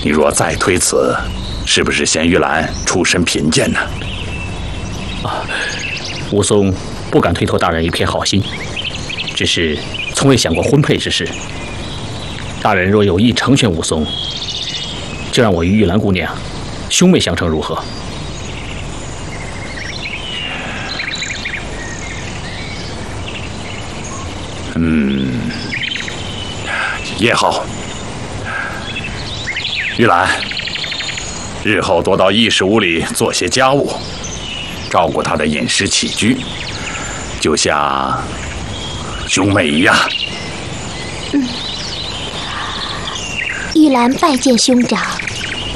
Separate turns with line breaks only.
你若再推辞，是不是嫌玉兰出身贫贱呢？
武松不敢推脱大人一片好心，只是从未想过婚配之事。大人若有意成全武松，就让我与玉兰姑娘兄妹相称如何？
也好。玉兰，日后多到义士屋里做些家务，照顾他的饮食起居，就像兄妹一样。
玉兰拜见兄长。